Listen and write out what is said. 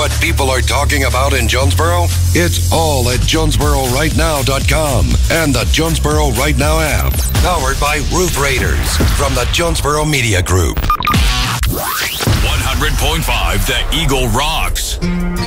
what people are talking about in Jonesboro? It's all at JonesboroRightNow.com and the Jonesboro Right Now app. Powered by Roof Raiders from the Jonesboro Media Group. 100.5 The Eagle rocks.